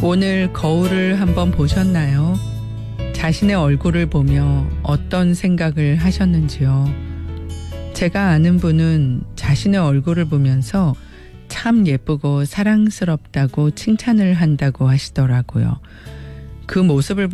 오늘 거울을 한번 보셨나요? 자신의 얼굴을 보며 어떤 생각을 하셨는지요? 제가 아는 분은 자신의 얼굴을 보면서 참 예쁘고 사랑스럽다고 칭찬을 한다고 하시더라고요. 그 모습을